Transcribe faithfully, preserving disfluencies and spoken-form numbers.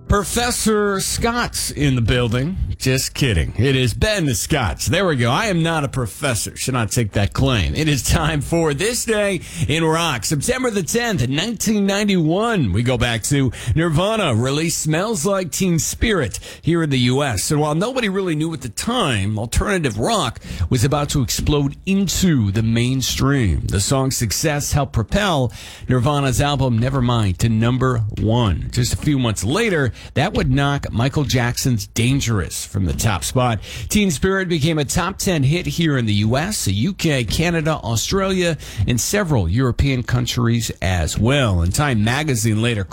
Professor Scott's in the building. Just kidding. It is Ben Scott. There we go. I am not a professor. Should not take that claim. It is time for This Day in Rock. September the tenth, nineteen ninety-one. We go back to Nirvana released Smells Like Teen Spirit here in the U S. And while nobody really knew at the time, alternative rock was about to explode into the mainstream. The song's success helped propel Nirvana's album Nevermind to number one. Just a few months later, that would knock Michael Jackson's Dangerous from the top spot. Teen Spirit became a top ten hit here in the U S, the U K, Canada, Australia, and several European countries as well. And Time magazine later